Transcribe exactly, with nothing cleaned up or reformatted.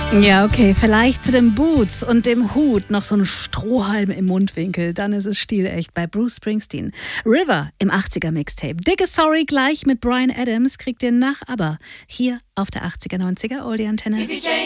Ja, okay, vielleicht zu den Boots und dem Hut noch so ein Strohhalm im Mundwinkel, dann ist es stilecht bei Bruce Springsteen. River im achtziger-Mixtape. Dicke Sorry gleich mit Bryan Adams kriegt ihr nach, aber hier auf der achtziger neunziger Oldie Antenne.